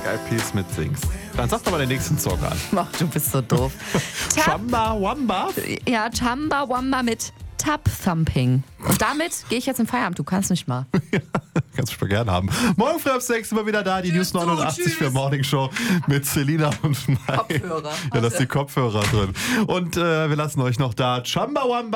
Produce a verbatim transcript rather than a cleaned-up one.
Eyed Peas mitsingst. Dann sag doch mal den nächsten Song an. Ach, du bist so doof. Chamba Wamba? Ja, Chamba Wamba mit Tub Thumping. Und damit gehe ich jetzt in Feierabend. Du kannst nicht mal. Ja, kannst du mal gern haben. Morgen früh ab sechs immer wieder da, die News neunundachtzig für Morning Show mit Selina und Mike. Kopfhörer. Ja, da ist die Kopfhörer drin. Und äh, wir lassen euch noch da. Chamba Wamba.